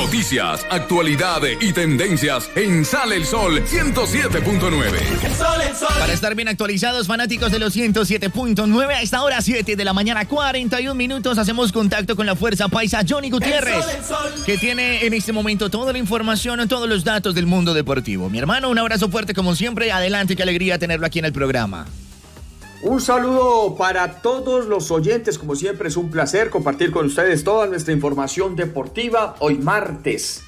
Noticias, actualidad y tendencias en Sale el Sol 107.9. El sol. Para estar bien actualizados, fanáticos de los 107.9, a esta hora 7 de la mañana, 41 minutos, hacemos contacto con la fuerza paisa Johnny Gutiérrez, El sol. que tiene en este momento toda la información, todos los datos del mundo deportivo. Mi hermano, un abrazo fuerte como siempre. Adelante, qué alegría tenerlo aquí en el programa. Un saludo para todos los oyentes, como siempre es un placer compartir con ustedes toda nuestra información deportiva hoy martes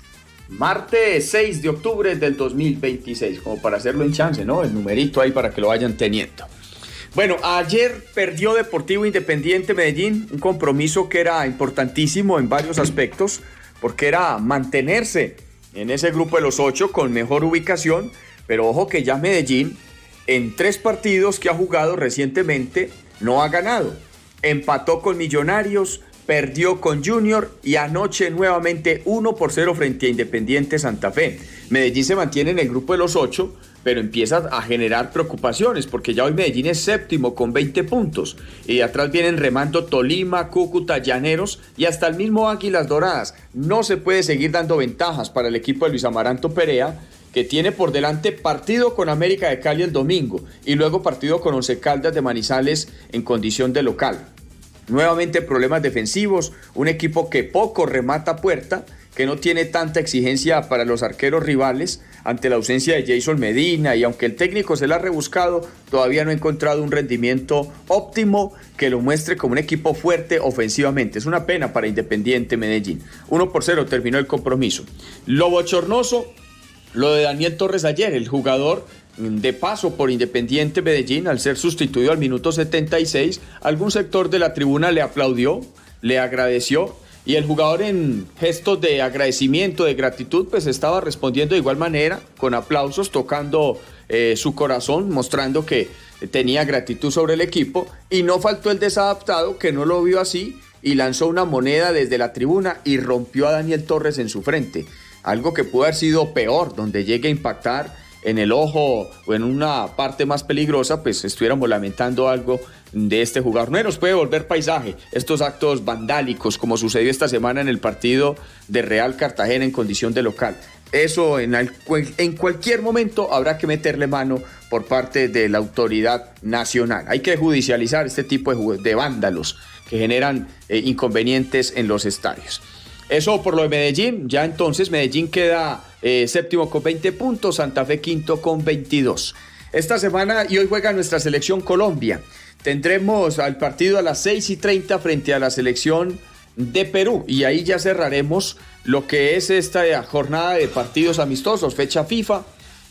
6 de octubre del 2026, como para hacerlo en chance, ¿no? El numerito ahí para que lo vayan teniendo. Bueno, ayer perdió Deportivo Independiente Medellín, un compromiso que era importantísimo en varios aspectos, porque era mantenerse en ese grupo de los 8 con mejor ubicación, pero ojo que ya Medellín, en 3 partidos que ha jugado recientemente, no ha ganado. Empató con Millonarios, perdió con Junior y anoche nuevamente 1-0 frente a Independiente Santa Fe. Medellín se mantiene en el grupo de los 8, pero empieza a generar preocupaciones, porque ya hoy Medellín es séptimo con 20 puntos. Y de atrás vienen remando Tolima, Cúcuta, Llaneros y hasta el mismo Águilas Doradas. No se puede seguir dando ventajas para el equipo de Luis Amaranto Perea, que tiene por delante partido con América de Cali el domingo y luego partido con Once Caldas de Manizales en condición de local. Nuevamente problemas defensivos, un equipo que poco remata puerta, que no tiene tanta exigencia para los arqueros rivales ante la ausencia de Jason Medina, y aunque el técnico se la ha rebuscado, todavía no ha encontrado un rendimiento óptimo que lo muestre como un equipo fuerte ofensivamente. Es una pena para Independiente Medellín. 1-0 terminó el compromiso. Lo bochornoso, lo de Daniel Torres ayer, el jugador de paso por Independiente Medellín, al ser sustituido al minuto 76, algún sector de la tribuna le aplaudió, le agradeció, y el jugador en gestos de agradecimiento, de gratitud, pues estaba respondiendo de igual manera, con aplausos, tocando su corazón, mostrando que tenía gratitud sobre el equipo, y no faltó el desadaptado que no lo vio así y lanzó una moneda desde la tribuna y rompió a Daniel Torres en su frente. Algo que pudo haber sido peor, donde llegue a impactar en el ojo o en una parte más peligrosa, pues estuviéramos lamentando algo de este jugador. No nos puede volver paisaje estos actos vandálicos, como sucedió esta semana en el partido de Real Cartagena en condición de local. Eso en cualquier momento habrá que meterle mano por parte de la autoridad nacional. Hay que judicializar este tipo de vándalos que generan inconvenientes en los estadios. Eso por lo de Medellín. Ya entonces Medellín queda séptimo con 20 puntos, Santa Fe quinto con 22. Esta semana y hoy juega nuestra selección Colombia. Tendremos al partido a las 6:30 frente a la selección de Perú, y ahí ya cerraremos lo que es esta jornada de partidos amistosos, fecha FIFA.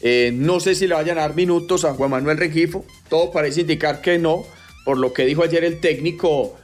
No sé si le vayan a dar minutos a Juan Manuel Rengifo, todo parece indicar que no, por lo que dijo ayer el técnico